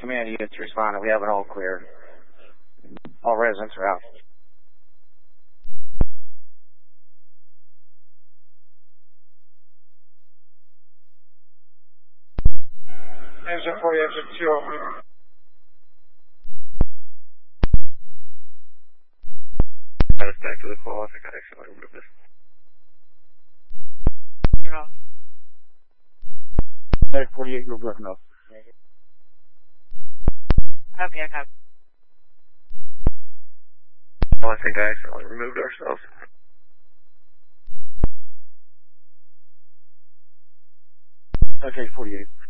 Command units responding. We have it all clear. All residents are out. Engine 40, engine 2 open. Got us back to the call. I think I accidentally removed this. Turn off. Medic 48, you're broken off. Copy, I copy. Oh, I think I accidentally removed ourselves. Okay, 48.